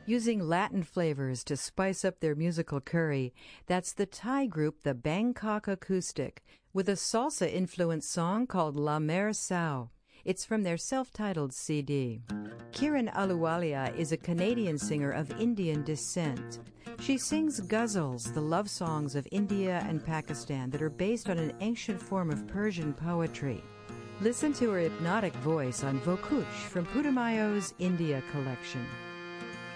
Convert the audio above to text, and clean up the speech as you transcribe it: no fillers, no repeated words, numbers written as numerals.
using Latin flavors to spice up their musical curry. That's the Thai group the Bangkok Acoustic, with a salsa-influenced song called La Mer Sao. It's from their self-titled CD. Kiran Ahluwalia is a Canadian singer of Indian descent. She sings ghazals, the love songs of India and Pakistan that are based on an ancient form of Persian poetry. Listen to her hypnotic voice on Vokush from Putumayo's India collection.